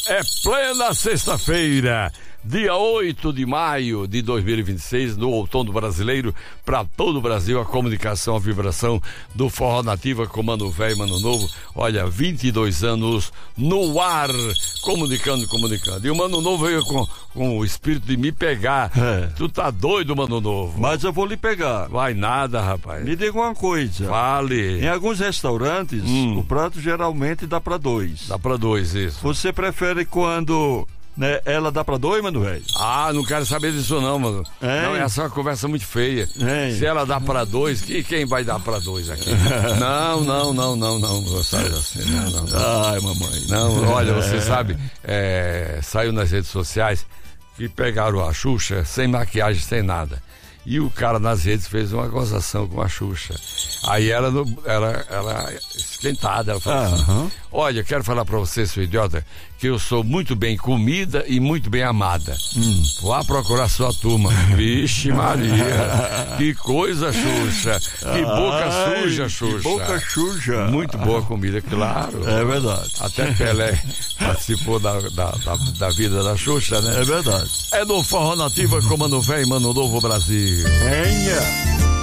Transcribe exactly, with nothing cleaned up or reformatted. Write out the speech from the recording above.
É plena sexta-feira, dia oito de maio de dois mil e vinte e seis, no outono brasileiro, para todo o Brasil, a comunicação, a vibração do Forró Nativa com Mano Velho e Mano Novo. Olha, vinte e dois anos no ar, comunicando, comunicando. E o Mano Novo veio com, com o espírito de me pegar. É. Tu tá doido, Mano Novo? Mas eu vou lhe pegar. Vai nada, rapaz. Me diga uma coisa. Fale. Em alguns restaurantes, hum. o prato geralmente dá pra dois. Dá pra dois, isso. Você prefere quando... Né, ela dá pra dois, mano, velho? Ah, não quero saber disso não, mano. É? Não, essa é uma conversa muito feia. É. Se ela dá pra dois, que, quem vai dar pra dois aqui? não, não, não, não, não, não, assim, não, não, não. Ai, mamãe. Não, olha, você sabe, é, saiu nas redes sociais que pegaram a Xuxa sem maquiagem, sem nada. E o cara nas redes fez uma gozação com a Xuxa. Aí ela, ela, ela esquentada, ela falou assim, uhum. Olha, quero falar pra você, seu idiota, que eu sou muito bem comida e muito bem amada. Hum. Vá procurar sua turma. Vixe Maria, que coisa, Xuxa. Que boca Ai, suja, Xuxa. Que boca suja. Muito boa comida, claro. É verdade. Até Pelé participou da, da, da, da vida da Xuxa, né? É verdade. É no Forró Nativa com Mano Velho e Mano Novo Brasil. Venha.